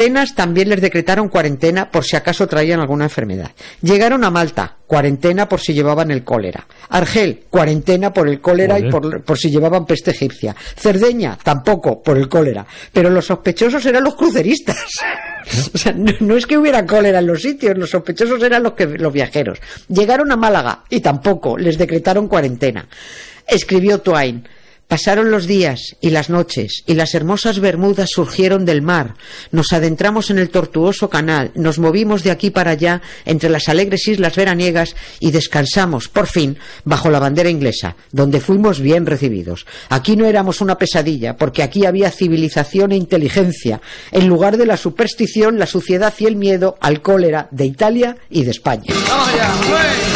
Atenas también les decretaron cuarentena por si acaso traían alguna enfermedad. Llegaron a Malta, cuarentena por si llevaban el cólera. Argel, cuarentena por el cólera y por si llevaban peste egipcia. Cerdeña, tampoco, por el cólera. Pero los sospechosos eran los cruceristas. O sea, no es que hubiera cólera en los sitios, los sospechosos eran los viajeros. Llegaron a Málaga y tampoco, les decretaron cuarentena. Escribió Twain: pasaron los días y las noches y las hermosas Bermudas surgieron del mar. Nos adentramos en el tortuoso canal, nos movimos de aquí para allá entre las alegres islas veraniegas y descansamos, por fin, bajo la bandera inglesa, donde fuimos bien recibidos. Aquí no éramos una pesadilla, porque aquí había civilización e inteligencia, en lugar de la superstición, la suciedad y el miedo al cólera de Italia y de España. ¡Vamos allá!